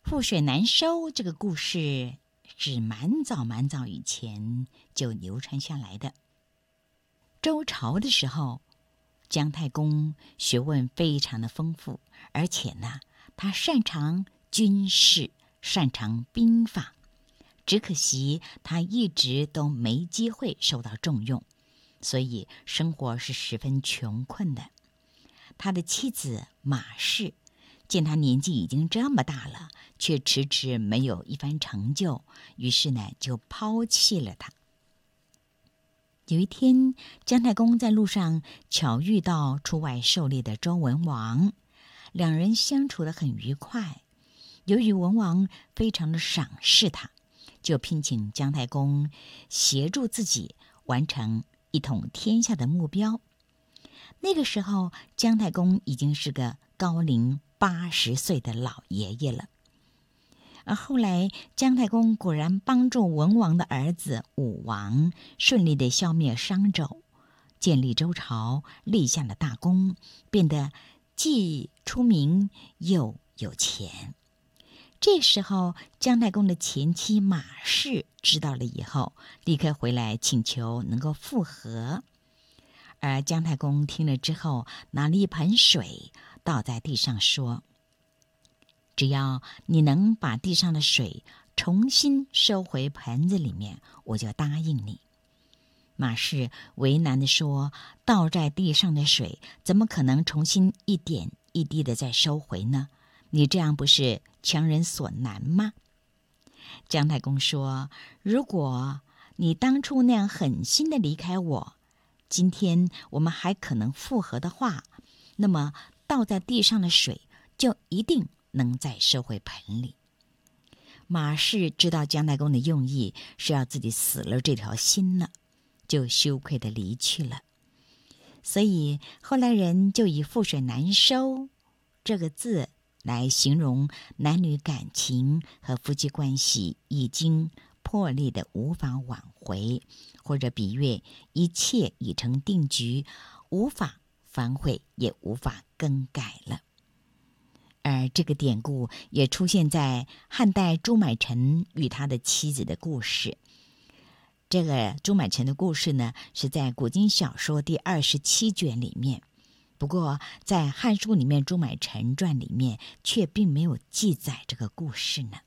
覆水难收这个故事是蛮早以前就流传下来的。周朝的时候，姜太公学问非常的丰富，而且呢，他擅长军事，擅长兵法。只可惜他一直都没机会受到重用，所以生活是十分穷困的。他的妻子马氏见他年纪已经这么大了，却迟迟没有一番成就，于是呢，就抛弃了他。有一天，姜太公在路上巧遇到出外狩猎的周文王，两人相处得很愉快。由于文王非常的赏识他，就聘请姜太公协助自己完成一统天下的目标。那个时候，姜太公已经是个高龄80岁的老爷爷了。而后来，姜太公果然帮助文王的儿子武王顺利地消灭商纣，建立周朝，立下了大功，变得既出名又有钱。这时候，姜太公的前妻马氏知道了以后，立刻回来请求能够复合。而姜太公听了之后，拿了一盆水倒在地上说：“只要你能把地上的水重新收回盆子里面，我就答应你。”马氏为难地说：“倒在地上的水怎么可能重新一点一滴的再收回呢？你这样不是强人所难吗？”姜太公说：“如果你当初那样狠心的离开我，今天我们还可能复合的话，那么倒在地上的水就一定能再收回盆里。”马氏知道姜太公的用意是要自己死了这条心了，就羞愧地离去了。所以后来人就以覆水难收这个字来形容男女感情和夫妻关系已经破裂的无法挽回，或者比喻一切已成定局，无法反悔也无法更改了。而这个典故也出现在汉代朱买臣与他的妻子的故事。这个朱买臣的故事呢，是在古今小说第27卷里面，不过在《汉书》里面《朱买臣传》里面却并没有记载这个故事呢。